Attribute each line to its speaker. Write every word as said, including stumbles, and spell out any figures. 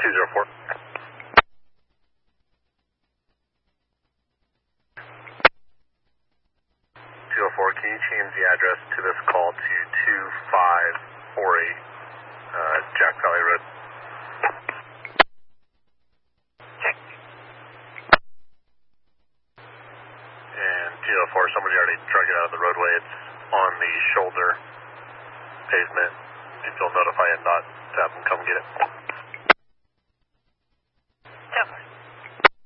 Speaker 1: two zero four. two zero four, can you change the address to this call to two five four eight uh, Jack Valley Road? And two zero four, somebody already drug it out of the roadway. It's on the shoulder pavement. If you'll notify it not to have them come get it.